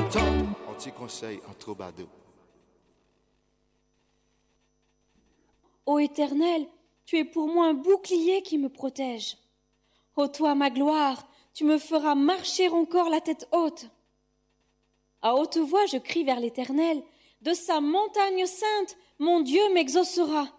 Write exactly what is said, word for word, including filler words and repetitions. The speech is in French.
Tom, on t'y conseille en troubadour. Ô Éternel, tu es pour moi un bouclier qui me protège. Ô toi, ma gloire, tu me feras marcher encore la tête haute. À haute voix, je crie vers l'Éternel. De sa montagne sainte, mon Dieu m'exaucera.